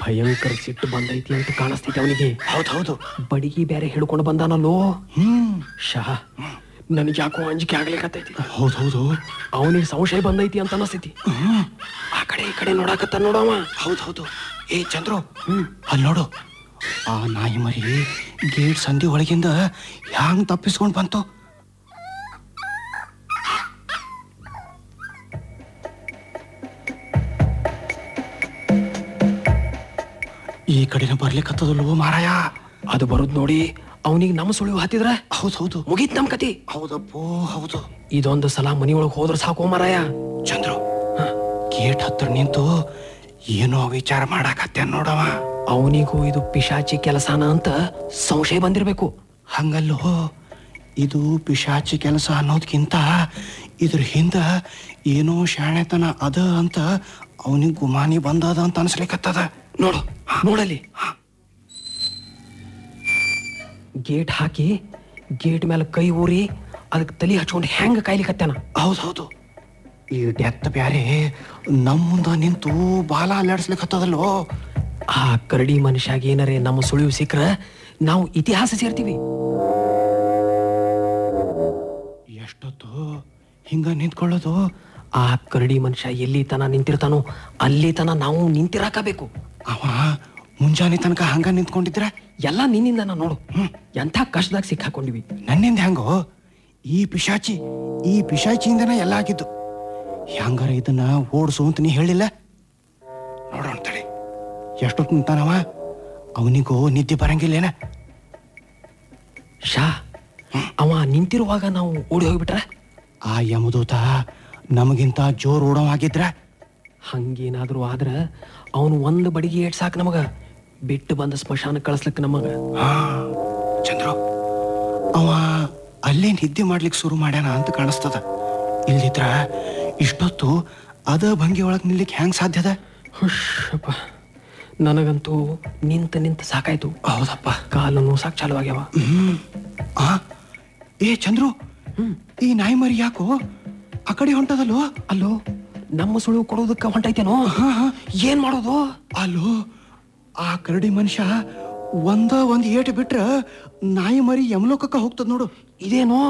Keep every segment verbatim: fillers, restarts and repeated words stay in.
ಭಯಂಕರ ಸಿಟ್ಟು ಬಂದೈತಿ ಅಂತ ಕಾಣಿಸ್ತೈತಿ ಅವನಿಗೆ. ಹೌದು ಹೌದು, ಬಡಿಗಿ ಬೇರೆ ಹಿಡ್ಕೊಂಡು ಬಂದಾನಲ್ಲೋ. ಹ್ಮ್ ಶಾ ನನಗೆ ಯಾಕೋ ಅಂಜಿಕೆ ಆಗ್ಲಿಕ್ಕತ್ತೈತಿ. ಹೌದು ಹೌದು, ಅವನಿಗೆ ಸಂಶಯ ಬಂದೈತಿ ಅಂತ ಅನಸ್ತೈತಿ. ಆ ಕಡೆ ಈ ಕಡೆ ನೋಡಾಕತ್ತ ನೋಡವ. ಹೌದು ಹೌದು. ಏ ಚಂದ್ರು, ಹ್ಮ್ ಅಲ್ಲಿ ನೋಡು, ಆ ನಾಯಿ ಮರಿ ಗೇಟ್ ಸಂಧಿ ಒಳಗಿಂದ ಹ್ಯಾಂಗ್ ತಪ್ಪಿಸ್ಕೊಂಡ್ ಬಂತು. ಈ ಕಡೆನ ಬರ್ಲಿಕ್ಕತ್ತದಲ್ವೋ ಮಾರಾಯ. ಅದು ಬರುದ್ ನೋಡಿ ಅವನಿಗೆ ನಮ್ಮ ಸುಳಿವು ಹತ್ತಿದ್ರ ಹೌದು ಹೌದು, ಮುಗೀತ್ ನಮ್ ಕತಿ. ಹೌದಪ್ಪೋ ಹೌದು. ಇದೊಂದು ಸಲ ಮನಿಯೊಳಗೆ ಹೋದ್ರ ಸಾಕು ಮಾರಾಯ. ಚಂದ್ರು, ಗೇಟ್ ಹತ್ರ ನಿಂತು ಏನೋ ವಿಚಾರ ಮಾಡಾಕತ್ತ ನೋಡವ. ಅವನಿಗೂ ಇದು ಪಿಶಾಚಿ ಕೆಲಸನ ಅಂತ ಸಂಶಯ ಬಂದಿರ್ಬೇಕು. ಹಂಗಲ್ಲೋ, ಇದು ಪಿಶಾಚಿ ಕೆಲಸ ಅನ್ನೋದ್ಕಿಂತ ಇದ್ರ ಹಿಂದ ಏನೋ ಶಾಣೆತನ ಅದ ಅಂತ ಅವನಿಗೆ ಗುಮಾನಿ ಬಂದದ ಅಂತ ಅನ್ಸ್ಲಿಕ್ಕತ್ತದ. ನೋಡು ನೋಡಲಿ, ಗೇಟ್ ಹಾಕಿ ಗೇಟ್ ಮೇಲೆ ಕೈ ಊರಿ ಅದಕ್ಕೆ ತಲೆ ಹಚ್ಕೊಂಡು ಹೆಂಗ ಕಾಯ್ಲಿಕತ್ತಾನ. ಹೌದು ಹೌದು, ಈ ಡೆತ್ ಬ್ಯಾರೆ ನಮ್ಮ ಮುಂದ ನಿಂತು ಬಾಲ ಅಲ್ಲಾಡ್ಸ್ಲಿಕ್ಕತ್ತದಲ್ಲೋ. ಆ ಕರಡಿ ಮನುಷ್ಯಾಗ ಏನರೇ ನಮ್ಮ ಸುಳಿವು ಸಿಕ್ಕ್ರ ನಾವು ಇತಿಹಾಸ ಸೇರ್ತೀವಿ. ಎಷ್ಟೊತ್ತು ಹಿಂಗ ನಿಂತ್ಕೊಳ್ಳೋದು? ಆ ಕರಡಿ ಮನುಷ್ಯ ಎಲ್ಲಿ ತನ ನಿಂತಿರ್ತಾನೋ ಅಲ್ಲಿ ತನ ನಾವು ನಿಂತಿರಾಕಬೇಕು. ಅವ ಮುಂಜಾನೆ ತನಕ ಹಂಗ ನಿಂತ್ಕೊಂಡಿದ್ರ ಎಲ್ಲ ನಿನ್ನಿಂದ ನಾ ನೋಡು. ಹ್ಮ್ ಎಂಥ ಕಷ್ಟದಾಗ ಸಿಕ್ಕಾಕೊಂಡಿವಿ. ನನ್ನಿಂದ ಹೆಂಗೋ? ಈ ಪಿಶಾಚಿ ಈ ಪಿಶಾಚಿಯಿಂದನ ಎಲ್ಲ ಆಗಿದ್ದು. ಹೆಂಗಾರ ಇದನ್ನ ಓಡಿಸು ಅಂತ ನೀ ಹೇಳಿಲ್ಲ. ನೋಡೋಣ ತಡಿ, ಎಷ್ಟೊತ್ತು ನಿಂತಾನವ? ಅವನಿಗೂ ನಿದ್ದೆ ಬರಂಗಿಲ್ಲೇನ? ಶಾ ಅವ ನಿಂತಿರುವಾಗ ನಾವು ಓಡಿ ಹೋಗ್ಬಿಟ್ರ ಆ ಯಮದೂತ ನಮಗಿಂತ ಜೋರ್ ಓಡೋವಾಗಿದ್ರ ಹಂಗೇನಾದ್ರೂ ಆದ್ರ ಅವನು ಒಂದು ಬಡಿಗೆ ಏಟ್ ಸಾಕು ನಮಗ. ಬಿಟ್ಟು ಬಂದ ಸ್ಮಶಾನ ಕಳಿಸ್ಲಿಕ್ಕೆ ನಮಗ. ಹಾ ಚಂದ್ರು, ಅವ ಅಲ್ಲೇ ನಿದ್ದೆ ಮಾಡ್ಲಿಕ್ಕೆ ಶುರು ಮಾಡ್ಯಾನ ಅಂತ ಕಾಣಿಸ್ತದ. ಇಲ್ದಿದ್ರ ಇಷ್ಟೊತ್ತು ಅದ ಭಂಗಿ ಒಳಗ್ ನಿಲ್ಲಿಕ್ಕೆ ಹೆಂಗ್ ಸಾಧ್ಯದ? ಹುಷಪ್ಪ, ನನಗಂತೂ ನಿಂತ ನಿಂತ ಸಾಕಾಯ್ತು. ಹೌದಪ್ಪ, ಕಾಲು ನೋಸಾಕ್ ಚಾಲು ಆಗ್ಯಾವ. ಹ್ಮ್ ಆ ಏ ಚಂದ್ರು, ಈ ನಾಯಿ ಮರಿ ಯಾಕೋ ಆ ಕಡೆ ಹೊಂಟದಲ್ಲೋ? ಅಲ್ಲೋ ನಮ್ಮ ಸುಳಿವು ಕೊಡೋದಕ್ಕ ಹೊಂಟೈತೇನೋ. ಏನ್ ಮಾಡೋದು? ಅಲ್ಲೋ ಆ ಕರಡಿ ಮನುಷ್ಯ ಒಂದ ಒಂದ್ ಏಟು ಬಿಟ್ರ ನಾಯಿ ಮರಿ ಯಮಲೋಕಕ್ಕ ಹೋಗ್ತದ ನೋಡು. ಇದೇನೋ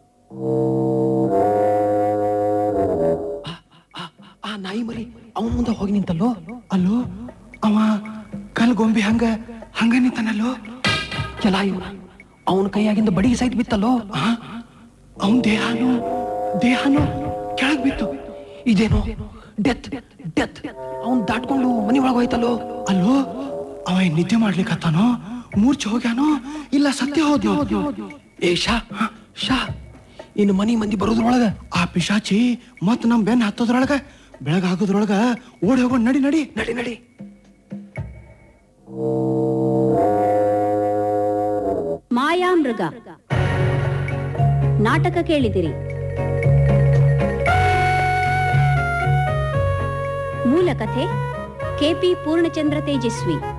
ಆ ನಾಯಿ ಮರಿ ಅವನ ಮುಂದೆ ಹೋಗಿ ನಿಂತಲ್ಲೋ. ಅಲ್ಲೋ ಅವ ಕಲ್ ಗೊಂಬೆ ಹಂಗ ಹಂಗ ನಿಂತಾನಲ್ಲೋ. ಎಲ್ಲ ಇವನ ಅವನ ಕೈಯಾಗಿಂದ ಬಡಿಗೆ ಸಹಿತ ಬಿತ್ತಲ್ಲೋ. ಅವನ್ ದೇಹನು ದೇಹನು ಕೆಳಗ್ ಬಿತ್ತು. ಇದೇನೋ ಡೆತ್ ಡೆತ್ ಅವನ್ ದಾಟ್ಕೊಂಡು ಮನಿ ಒಳಗೆ ಹೋಯ್ತಲ್ಲೋ. ಅಲ್ಲೋ ಅವ ನಿದ್ದೆ ಮಾಡ್ಲಿಕ್ಕತ್ತಾನೋ, ಮೂರ್ಛೆ ಹೋಗ್ಯಾನೋ, ಇಲ್ಲ ಸತ್ಯ ಹೋದ್ನೋ? ಏ ಶಾ ಶಾ ಇನ್ನು ಮನಿ ಮಂದಿ ಬರೋದ್ರೊಳಗ ಆ ಪಿಶಾಚಿ ಮತ್ ನಮ್ ಬೆನ್ ಹತ್ತೋದ್ರೊಳಗ ಬೆಳಗಾಗೋದ್ರೊಳಗ ಓಡಿ ಹೋಗೋಣ. ನಡಿ ನಡಿ ನಡಿ ನಡಿ. ಮಾಯಾಮೃಗ ನಾಟಕ ಕೇಳಿದಿರಿ. ಮೂಲ ಕಥೆ ಕೆಪಿ ಪೂರ್ಣಚಂದ್ರ ತೇಜಸ್ವಿ.